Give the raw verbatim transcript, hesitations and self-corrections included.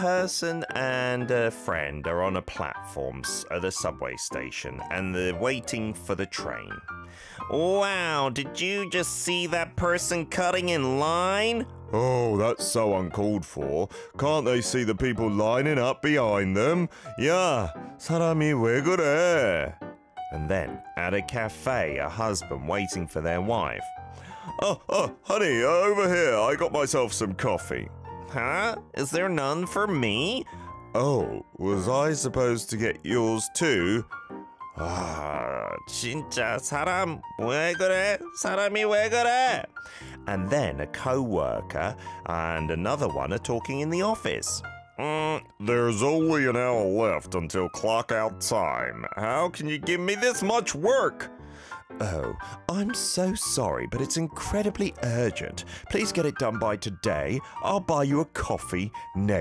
person and a friend are on a platform at a subway station and they're waiting for the train. Wow, did you just see that person cutting in line? Oh, that's so uncalled for. Can't they see the people lining up behind them? Yeah, 사람이 왜 그래? And then, at a cafe, a husband waiting for their wife. Oh, oh, honey, over here, I got myself some coffee. Huh? Is there none for me? Oh, was I supposed to get yours too? 아, 진짜 사람 왜 그래? 사람이 왜 그래? And then a co-worker and another one are talking in the office. Mm, there's only an hour left until clock out time. How can you give me this much work? Oh, I'm so sorry, but it's incredibly urgent. Please get it done by today. I'll buy you a coffee next.